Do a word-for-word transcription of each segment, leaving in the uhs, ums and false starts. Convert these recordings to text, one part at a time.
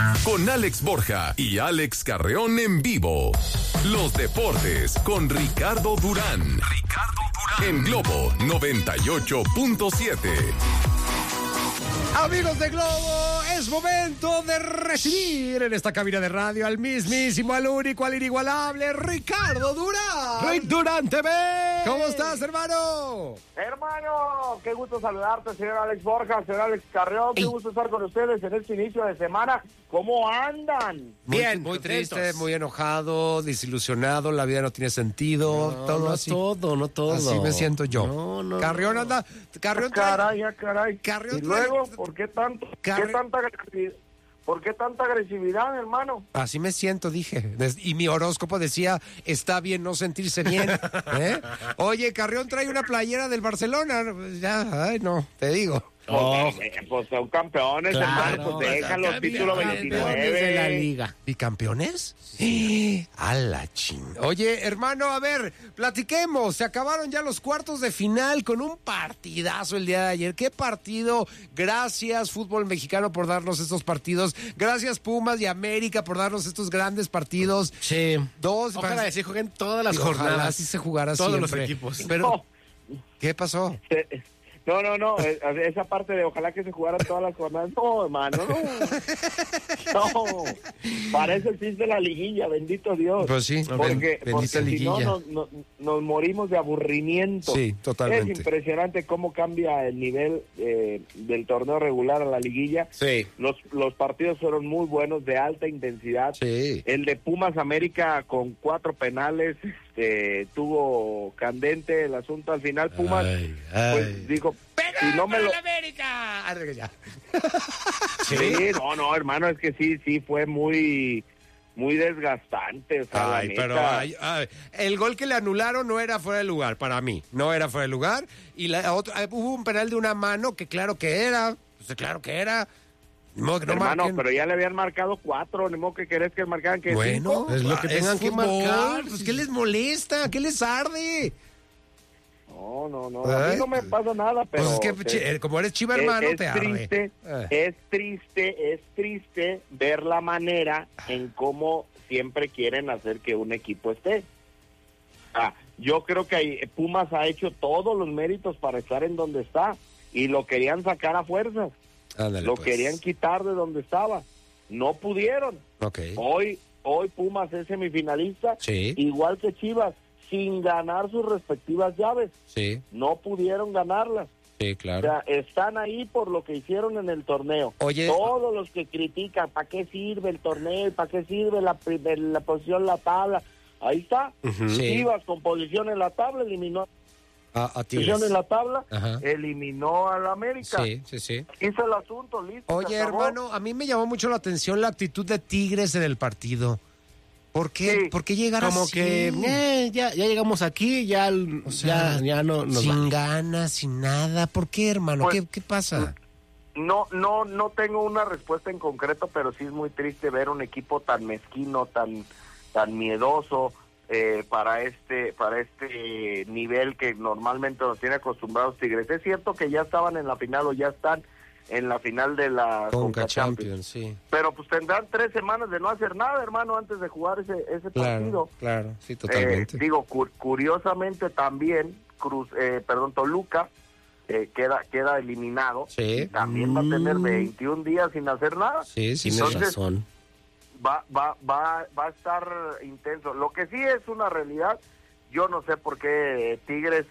Con Alex Borja y Alex Carreón en vivo. Los deportes con Ricardo Durán. Ricardo Durán. En Globo noventa y ocho punto siete. Amigos de Globo, es momento de recibir en esta cabina de radio al mismísimo, al único, al inigualable Ricardo Durán. Rick Durán T V. ¿Cómo estás, hermano? Hermano, qué gusto saludarte, señor Alex Borja, señor Alex Carreón. Qué gusto estar con ustedes en este inicio de semana. ¿Cómo andan? Bien, muy, muy triste, muy enojado, desilusionado, la vida no tiene sentido, No, todo no así. todo, no todo. Así me siento yo. No, no, Carrión no. anda, Carrión Ah, trae- caray, ah, caray. Carrión y trae- luego, ¿por qué tanto? Carri- ¿Qué tanta agresividad? ¿Por qué tanta agresividad, hermano? Así me siento, dije. Des- Y mi horóscopo decía, está bien no sentirse bien. ¿Eh? Oye, Carrión trae una playera del Barcelona. Ya, ay, no, te digo. Oh. Pues, eh, pues son campeones, hermano, pues déjalo, título veintinueve. de la liga. ¿Bicampeones? Sí. A la ching. Oye, hermano, a ver, platiquemos. Se acabaron ya los cuartos de final con un partidazo el día de ayer. ¿Qué partido? Gracias, fútbol mexicano, por darnos estos partidos. Gracias, Pumas y América, por darnos estos grandes partidos. Sí. Dos. Ojalá que sí jueguen todas las Y ojalá jornadas. así se jugara Todos siempre. los equipos. Pero, No. ¿qué pasó? Eh, No, no, no, eh, esa parte de ojalá que se jugaran todas las jornadas, no, hermano, no. No, parece el fin de la liguilla, bendito Dios. Pues sí, porque, bendita porque si no liguilla. nos, nos, nos morimos de aburrimiento. Sí, totalmente. Es impresionante cómo cambia el nivel eh, del torneo regular a la liguilla. Sí. Los, los partidos fueron muy buenos, de alta intensidad. Sí. El de Pumas América con cuatro penales, este, tuvo candente el asunto. Al final Pumas, Ay, ay. pues dijo, si no me lo... América! Ah, ya. Sí, no, no, hermano, es que sí, sí, fue muy, muy desgastante. O sea, la Ay, neta. pero ay, ay, el gol que le anularon no era fuera de lugar para mí, no era fuera de lugar. Y la otra, hubo un penal de una mano que claro que era, pues claro que era. Ni modo que no Hermano, marquen. pero ya le habían marcado cuatro, ni modo que querés que marcaran que Bueno, cinco. es lo que tengan que fútbol, marcar. Pues, ¿qué les molesta? ¿Qué les arde? No, no, no, a Ay. mí no me pasa nada, pero... Pues es que, te- chi- eh, como eres chiva es, hermano, es te arde. triste, Eh. es triste, es triste ver la manera en cómo siempre quieren hacer que un equipo esté. Ah, yo creo que ahí Pumas ha hecho todos los méritos para estar en donde está y lo querían sacar a fuerzas, Ándale, lo pues. querían quitar de donde estaba, no pudieron. Ok. Hoy, hoy Pumas es semifinalista, Sí. igual que Chivas, sin ganar sus respectivas llaves, Sí, no pudieron ganarlas. sí, O claro. sea, están ahí por lo que hicieron en el torneo. Oye. Todos los que critican, ¿para qué sirve el torneo? ¿Para qué sirve la, primer- la posición en la tabla? Ahí está. Ujú. Sí. Chivas con posición en la tabla, eliminó A, a Tigres. posición en la tabla, Ajá. eliminó al América. Sí, sí, sí. Hizo el asunto, listo. Oye, se acabó. hermano, a mí me llamó mucho la atención la actitud de Tigres en el partido. ¿Por qué? Sí. ¿Por qué llegar Como así? que eh, ya, ya llegamos aquí, ya, O sea, ya, ya no nos sin vale. ganas, sin nada. ¿Por qué, hermano? Pues, ¿Qué, qué pasa? No, no, no tengo una respuesta en concreto, pero sí es muy triste ver un equipo tan mezquino, tan, tan miedoso eh, para este, para este nivel que normalmente nos tiene acostumbrados Tigres. Es cierto que ya estaban en la final o ya están en la final de la Conca Conca Champions, sí. pero pues tendrán tres semanas de no hacer nada, hermano, antes de jugar ese, ese partido. Claro, claro, sí, Eh, totalmente. digo, cu- curiosamente también, Cruz, eh, perdón, Toluca eh, queda queda eliminado. Sí. Y también va a tener Mm. veintiún días sin hacer nada. Sí, sí, Tienes sí. Entonces- razón. Va, va, va, va a estar intenso. Lo que sí es una realidad, yo no sé por qué Tigres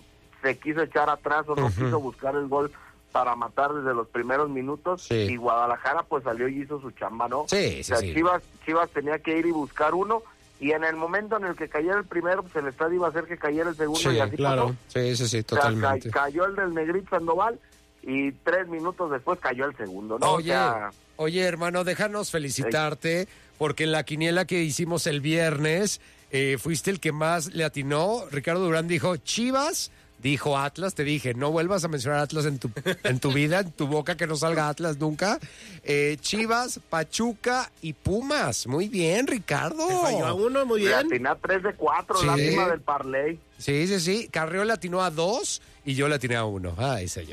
se quiso echar atrás o no Ujú. quiso buscar el gol para matar desde los primeros minutos, Sí. y Guadalajara pues salió y hizo su chamba, ¿no? Sí, sí, O sea, sí. Chivas, Chivas tenía que ir y buscar uno, y en el momento en el que cayera el primero, pues el estadio iba a hacer que cayera el segundo, Sí, y así claro. pasó. Sí, sí, sí, O sea, totalmente. ca- cayó el del Negrito Sandoval, y tres minutos después cayó el segundo, ¿no? Oye, O sea, oye, hermano, déjanos felicitarte porque en la quiniela que hicimos el viernes eh, fuiste el que más le atinó. Ricardo Durán dijo Chivas, dijo Atlas. Te dije, no vuelvas a mencionar Atlas en tu, en tu vida, en tu boca, que no salga Atlas nunca. Eh, Chivas, Pachuca y Pumas. Muy bien, Ricardo. Te falló a uno, muy le bien. atiné a tres de cuatro, Sí. la misma del parlay. Sí, sí, sí. Carrió le atinó a dos y yo le atiné a uno. Ay, señor.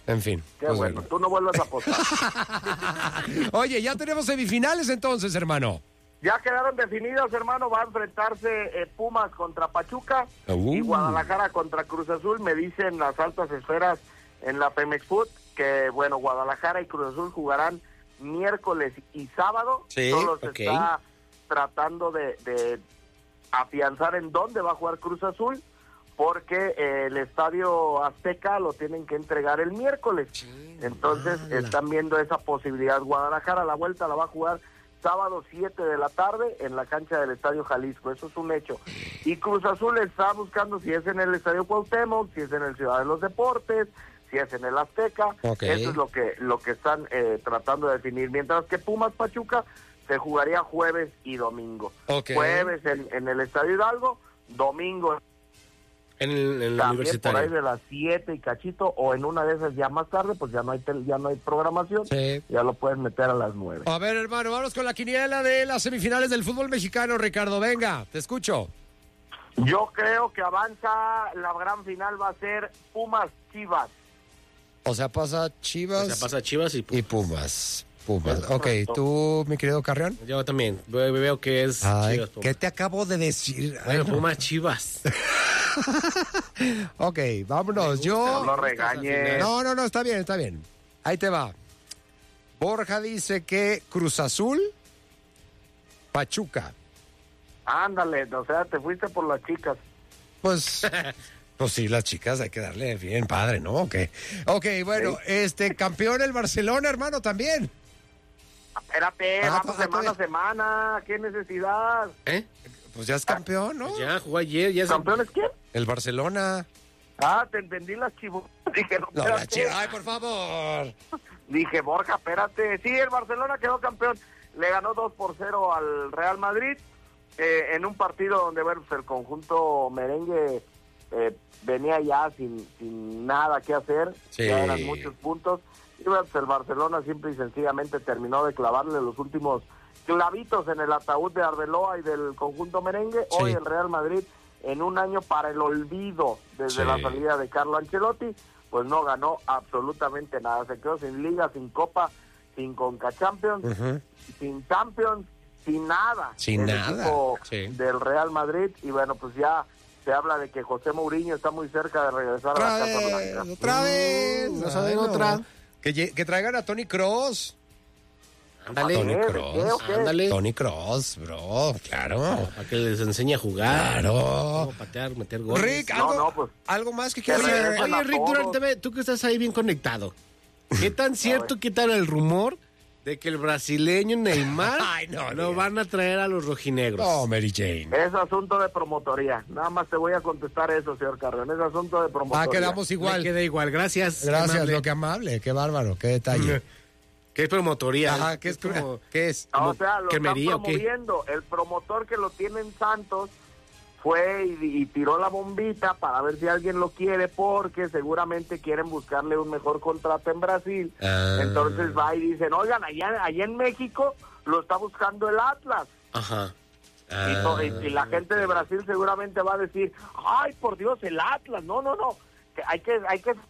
En fin. Qué pues bueno, tú no vuelvas a apostar. Oye, ya tenemos semifinales entonces, hermano. Ya quedaron definidos, hermano, va a enfrentarse eh, Pumas contra Pachuca Uh. y Guadalajara contra Cruz Azul. Me dicen las altas esferas en la Pemex Food que, bueno, Guadalajara y Cruz Azul jugarán miércoles y sábado. Sí, Solo se ok. está tratando de, de afianzar en dónde va a jugar Cruz Azul, porque eh, el Estadio Azteca lo tienen que entregar el miércoles. Entonces están viendo esa posibilidad. Guadalajara la vuelta la va a jugar sábado siete de la tarde en la cancha del Estadio Jalisco, eso es un hecho. Y Cruz Azul está buscando si es en el Estadio Cuauhtémoc, si es en el Ciudad de los Deportes, si es en el Azteca. Ok. Eso es lo que lo que están eh, tratando de definir. Mientras que Pumas Pachuca se jugaría jueves y domingo. Ok. Jueves en, en el Estadio Hidalgo, domingo En, el, en la también por ahí universitaria. de las siete y cachito, o en una de esas ya más tarde, pues ya no hay tel- ya no hay programación, Sí. ya lo pueden meter a las nueve. A ver, hermano, vamos con la quiniela de las semifinales del fútbol mexicano, Ricardo. Venga, te escucho. Yo creo que avanza, la gran final va a ser Pumas Chivas. O sea, pasa Chivas O sea, pasa Chivas y y Pumas. Pumas. Es Ok, correcto. tú, mi querido Carrión. yo también. Veo, veo que es Ay, Chivas. Pumas. ¿qué te acabo de decir? Ay, Bueno, no. Pumas Chivas. Ok, vámonos. Yo. No lo regañes. No, no, no, está bien, está bien. Ahí te va. Borja dice que Cruz Azul, Pachuca. Ándale, o sea, te fuiste por las chicas. Pues, pues sí, las chicas hay que darle bien padre, ¿no? Ok, ok, bueno, este, campeón el Barcelona, hermano, también. Espérate, Ah, vamos ah, semana a todavía. semana, qué necesidad. ¿Eh? Pues ya es campeón, ¿no? Pues ya jugó ayer, ya se... ¿Campeón es quién? El Barcelona. Ah, te entendí las chivas. Dije, no, No, la espérate. chica. Ay, por favor. Dije, Borja, espérate. Sí, el Barcelona quedó campeón. Le ganó dos por cero al Real Madrid eh, en un partido donde, bueno, pues el conjunto merengue eh, venía ya sin, sin nada que hacer. Sí. Ya eran muchos puntos. Y bueno, pues el Barcelona simple y sencillamente terminó de clavarle los últimos clavitos en el ataúd de Arbeloa y del conjunto merengue. Sí. Hoy el Real Madrid, en un año para el olvido desde Sí. la salida de Carlo Ancelotti, pues no ganó absolutamente nada. Se quedó sin Liga, sin Copa, sin Conca Champions, Ujú. sin Champions, sin nada. Sin el nada, equipo sí. del Real Madrid. Y bueno, pues ya se habla de que José Mourinho está muy cerca de regresar Otra a la Casa vez, Blanca. otra vez. no saben Ay, otra. Que, lle- que traigan a Tony Cross. Ándale. Tony ¿Eh? ¿De Kroos. qué o qué? Ándale. Tony Cross, bro, claro. Para que les enseñe a jugar. Claro. Cómo patear, meter goles. Rick, No, algo, no, pues. algo más que Que quieras regresen agregar? a Oye, Rick todos. Durán, te ve- tú que estás ahí bien conectado. ¿Qué tan cierto, qué tal el rumor de que el brasileño Neymar Ay, no, lo Dios. van a traer a los rojinegros? No, Mary Jane. Es asunto de promotoría. Nada más te voy a contestar eso, señor Carrión. Es asunto de promotoría. Ah, quedamos Me igual. queda igual, gracias. Gracias, amable. lo que amable, qué bárbaro, qué detalle. ¿Qué es promotoría? Ajá, ¿qué es, como... ¿qué es? No, como o sea, lo están cremería, ¿o qué? promoviendo. El promotor que lo tiene en Santos fue y, y tiró la bombita para ver si alguien lo quiere, porque seguramente quieren buscarle un mejor contrato en Brasil. Ah. Entonces va y dicen, oigan, allá, allá en México lo está buscando el Atlas. Ajá. Y, to- y- y la gente de Brasil seguramente va a decir, ay, por Dios, el Atlas. No, no, no. Que hay que, hay que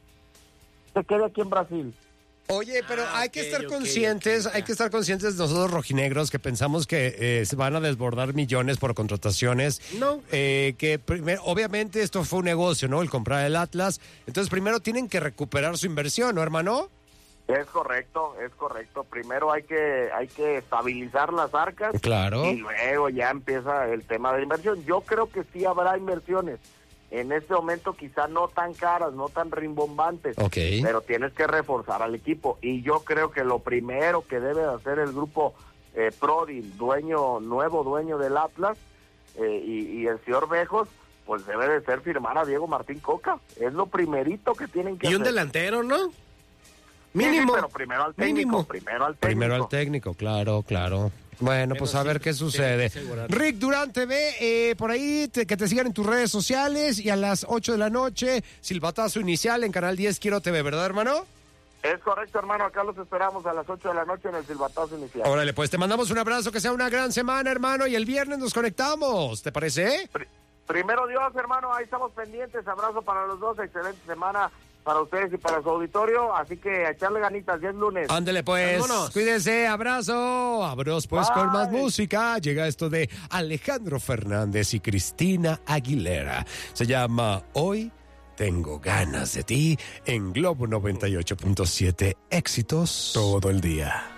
se quede aquí en Brasil. Oye, pero Ah, hay que ok, estar ok, conscientes, ok, ya. hay que estar conscientes nosotros rojinegros que pensamos que eh, se van a desbordar millones por contrataciones. No. Eh, que primero, obviamente esto fue un negocio, ¿no? El comprar el Atlas. Entonces primero tienen que recuperar su inversión, ¿no, hermano? Es correcto, es correcto. Primero hay que hay que estabilizar las arcas. Claro. Y luego ya empieza el tema de inversión. Yo creo que sí habrá inversiones. En este momento quizá no tan caras, no tan rimbombantes, Ok. pero tienes que reforzar al equipo. Y yo creo que lo primero que debe hacer el grupo eh, Prodi, dueño, nuevo dueño del Atlas, eh, y, y el señor Bejos, pues debe de ser firmar a Diego Martín Coca. Es lo primerito que tienen que Y un hacer. delantero, ¿no? Sí, Mínimo. sí, pero primero al técnico, Mínimo. primero al técnico. Primero al técnico, claro, claro. Bueno, pues Pero a sí, ver qué sí, sucede. hay que asegurar. Rick Durán T V, eh, por ahí te- que te sigan en tus redes sociales y a las ocho de la noche, silbatazo inicial en Canal diez Quiero T V, ¿verdad, hermano? Es correcto, hermano. Acá los esperamos a las ocho de la noche en el silbatazo inicial. Órale, pues te mandamos un abrazo, que sea una gran semana, hermano, y el viernes nos conectamos, ¿te parece? Pri- Primero Dios, hermano. Ahí estamos pendientes. Abrazo para los dos. Excelente semana para ustedes y para su auditorio, así que a echarle ganitas, ya es lunes. Ándele pues, Vámonos. cuídense, abrazo, abros pues Bye. con más música. Llega esto de Alejandro Fernández y Cristina Aguilera. Se llama Hoy Tengo Ganas de Ti en Globo noventa y ocho punto siete. Éxitos todo el día.